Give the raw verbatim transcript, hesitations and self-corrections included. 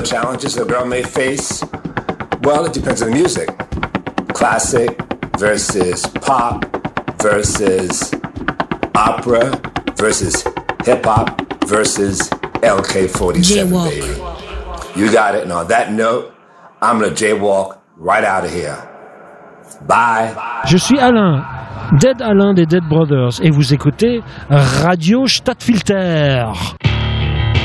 the challenges a girl may face? Well, it depends on the music. Classic versus pop versus opera versus hip-hop versus L K forty-seven, Jaywalk. baby. You got it. And on that note, I'm gonna jaywalk right out of here. Bye. Je suis Alain, Dead Alain des Dead Brothers, et vous écoutez Radio Stadtfilter.